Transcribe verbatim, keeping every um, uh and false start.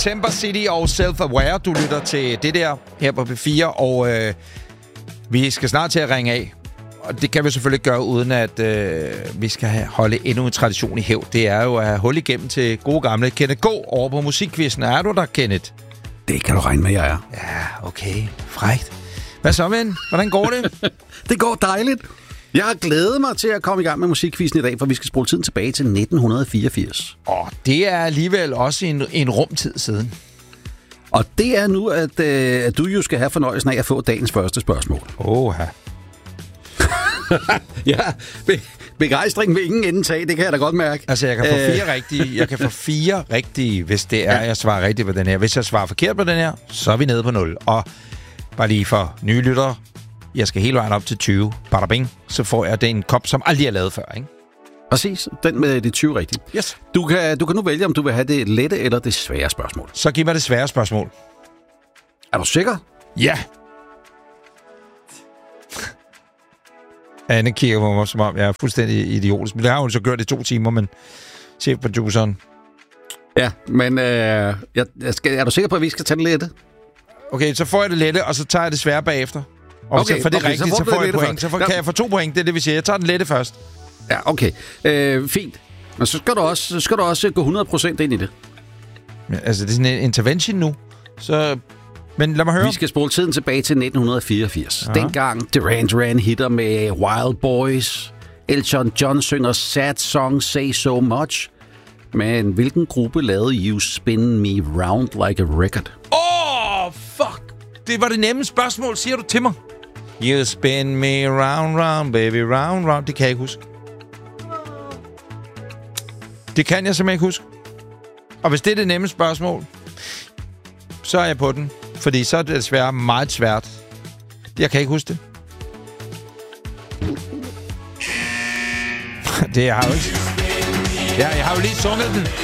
September City og Self-Aware. Du lytter til det der her på P fire, og øh, vi skal snart til at ringe af. Og det kan vi selvfølgelig gøre, uden at øh, vi skal have, holde endnu en tradition i hævd. Det er jo at have hul igennem til gode gamle Kenneth Gå over på Musikquizzen. Er du der, Kenneth? Det kan du regne med, jeg er. Ja, okay. Frækt. Hvad så, ven? Hvordan går det? Det går dejligt. Jeg har glædet mig til at komme i gang med Musikquizzen i dag, for vi skal spole tiden tilbage til nitten fireogfirs. Og det er alligevel også en, en rumtid siden. Og det er nu, at, øh, at du jo skal have fornøjelsen af at få dagens første spørgsmål. Åha. Ja, be- begejstring vil ingen ende tage, det kan jeg da godt mærke. Altså, jeg kan få fire øh. rigtige, jeg kan få fire rigtige, hvis det er, ja. jeg svarer rigtigt på den her. Hvis jeg svarer forkert på den her, så er vi nede på nul. Og bare lige for nye lyttere, jeg skal hele vejen op til tyve. Bada bing, så får jeg den kop, som aldrig er lavet før, ikke? Præcis, den med de tyve rigtige. Yes. Du kan, du kan nu vælge, om du vil have det lette eller det svære spørgsmål. Så giv mig det svære spørgsmål. Er du sikker? Ja. Anne kigger på mig, som om jeg er fuldstændig idiotisk. Men det har hun så gjort i to timer, men chefproduceren. Ja, men øh, jeg, jeg skal, er du sikker på, at vi skal tage den lette? Okay, så får jeg det lette, og så tager jeg det svære bagefter. Og okay, hvis jeg får det okay, rigtigt, så får, så får jeg point. Så får, kan jeg få to point, det er det, vi siger. Jeg tager den lette først. Ja, okay. Øh, fint. Men så skal du også, så skal du også gå hundrede procent ind i det. Men, altså, det er sådan en intervention nu. Så... Men lad mig høre. Vi skal spole tiden tilbage til nitten fireogfirs. Aha. Dengang Duran Duran hitter med Wild Boys. Elton John synger sad song Say So Much. Men hvilken gruppe lavede You Spin Me Round Like a Record? Åh, oh, fuck. Det var det nemme spørgsmål, siger du til mig. You spin me round, round, baby, round, round. Det kan jeg ikke huske. Det kan jeg simpelthen ikke huske. Og hvis det er det nemme spørgsmål, så er jeg på den. Fordi så er det desværre meget svært. Jeg kan ikke huske det. Det jeg har jo ikke... Ja, jeg har jo lige sunget den.